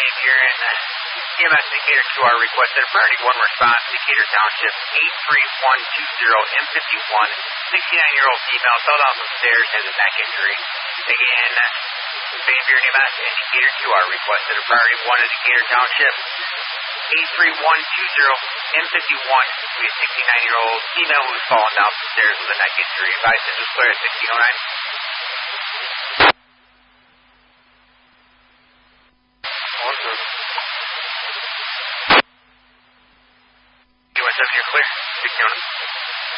Dave here in EMS Decatur 2R requested a priority 1 response, Decatur Township 83120 M51, 69-year-old female fell down some stairs, has a neck injury. Again, Dave here in EMS and Decatur 2R requested a priority 1 in Decatur Township 83120 M51, we have 69-year-old female who was falling down some stairs with a neck injury. Advice this was clear at 1609. USF, you're clear. 1609.